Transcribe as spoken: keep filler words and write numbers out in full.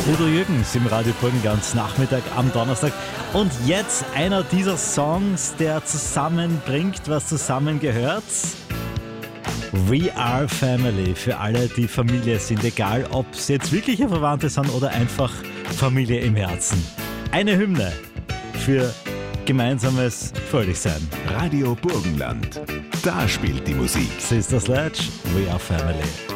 Udo Jürgens im Radio Burgenland Nachmittag am Donnerstag. Und jetzt einer dieser Songs, der zusammenbringt, was zusammengehört. We are Family, für alle, die Familie sind, egal ob sie jetzt wirkliche Verwandte sind oder einfach Familie im Herzen. Eine Hymne für gemeinsames Fröhlichsein. Radio Burgenland, da spielt die Musik. Sister Sledge, We are Family.